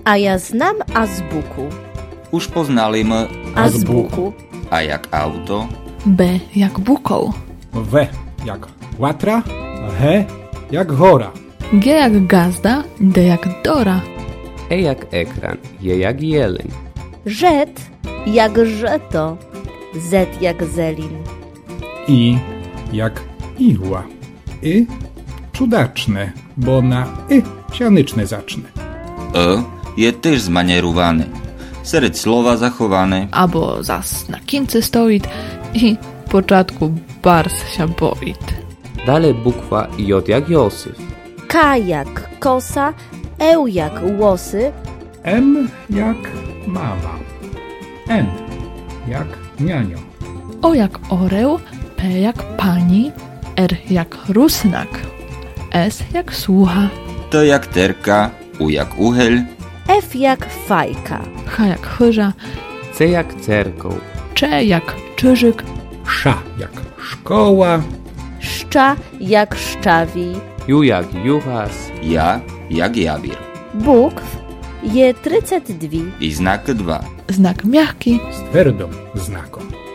A ja znam azbuku. Už poznaliśmy Azbuku. A jak auto, B jak bukoł, W jak łatra, H jak hora. G jak gazda, D jak dora, E jak ekran, J jak jeleń. Rzet jak żeto. Z jak zelin. I jak igła. Cudaczne, bo na sianyczne zacznę. je też zmanierowany. Serед słowa zachowane. albo zas na kince stoit i początku bars się boit. Dalej bukwa J jak Józef. K jak kosa. E jak łosy. M jak mama. N jak nianio. O jak oreł, P jak pani, R jak rusnak, S jak słucha, T jak terka, U jak uchyl, F jak fajka. H jak chyża, C jak cerkoł. Cze jak czyżyk, Sza jak szkoła. Szcza jak szczawi. Ju jak juchas. ja jak jabir. Bukw je 32. I znak 2. znak miachki, Z twardą znaką.